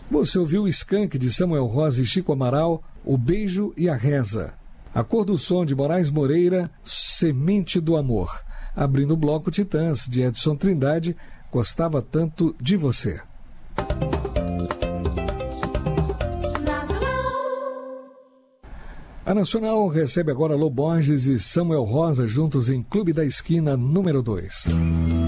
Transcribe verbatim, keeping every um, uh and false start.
Você ouviu o Skank de Samuel Rosa e Chico Amaral, O Beijo e a Reza. A Cor do Som de Moraes Moreira, Semente do Amor. Abrindo o bloco Titãs de Edson Trindade, Gostava Tanto de Você. A Nacional recebe agora Lô Borges e Samuel Rosa juntos em Clube da Esquina número dois.